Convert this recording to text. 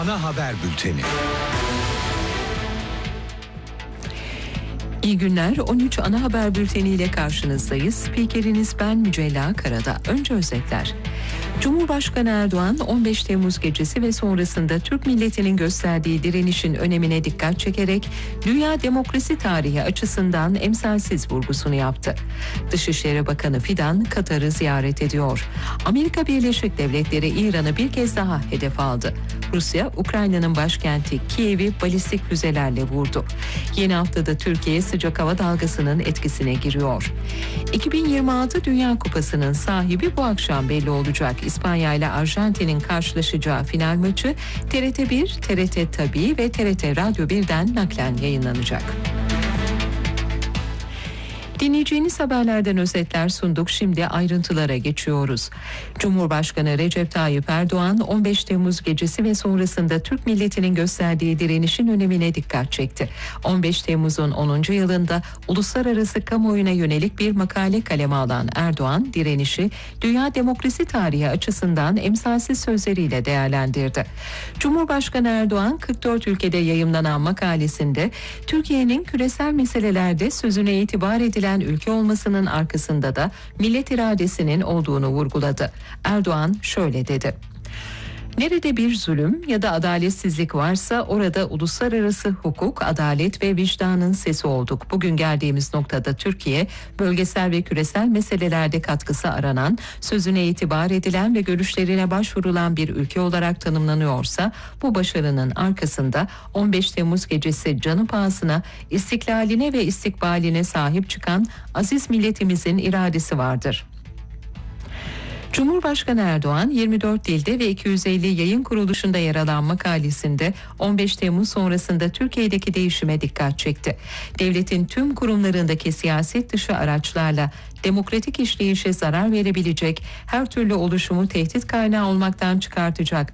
ana haber bülteni. İyi günler. 13 ana haber bülteniyle karşınızdayız. Spikeriniz ben Mücella Karada. Önce özetler. Cumhurbaşkanı Erdoğan 15 Temmuz gecesi ve sonrasında Türk milletinin gösterdiği direnişin önemine dikkat çekerek dünya demokrasi tarihi açısından emsalsiz vurgusunu yaptı. Dışişleri Bakanı Fidan Katar'ı ziyaret ediyor. Amerika Birleşik Devletleri İran'ı bir kez daha hedef aldı. Rusya, Ukrayna'nın başkenti Kiev'i balistik füzelerle vurdu. Yeni haftada Türkiye sıcak hava dalgasının etkisine giriyor. 2026 Dünya Kupası'nın sahibi bu akşam belli olacak. İspanya ile Arjantin'in karşılaşacağı final maçı TRT 1, TRT Tabii ve TRT Radyo 1'den naklen yayınlanacak. Dinleyeceğiniz haberlerden özetler sunduk. Şimdi ayrıntılara geçiyoruz. Cumhurbaşkanı Recep Tayyip Erdoğan 15 Temmuz gecesi ve sonrasında Türk milletinin gösterdiği direnişin önemine dikkat çekti. 15 Temmuz'un 10. yılında uluslararası kamuoyuna yönelik bir makale kaleme alan Erdoğan, direnişi dünya demokrasi tarihi açısından emsalsiz sözleriyle değerlendirdi. Cumhurbaşkanı Erdoğan 44 ülkede yayımlanan makalesinde Türkiye'nin küresel meselelerde sözüne itibar edilen ülke olmasının arkasında da millet iradesinin olduğunu vurguladı. Erdoğan şöyle dedi: "Nerede bir zulüm ya da adaletsizlik varsa orada uluslararası hukuk, adalet ve vicdanın sesi olduk. Bugün geldiğimiz noktada Türkiye, bölgesel ve küresel meselelerde katkısı aranan, sözüne itibar edilen ve görüşlerine başvurulan bir ülke olarak tanımlanıyorsa, bu başarının arkasında 15 Temmuz gecesi canı pahasına istiklaline ve istikbaline sahip çıkan aziz milletimizin iradesi vardır." Cumhurbaşkanı Erdoğan 24 dilde ve 250 yayın kuruluşunda yer alan makalesinde 15 Temmuz sonrasında Türkiye'deki değişime dikkat çekti. Devletin tüm kurumlarındaki siyaset dışı araçlarla demokratik işleyişe zarar verebilecek, her türlü oluşumu tehdit kaynağı olmaktan çıkartacak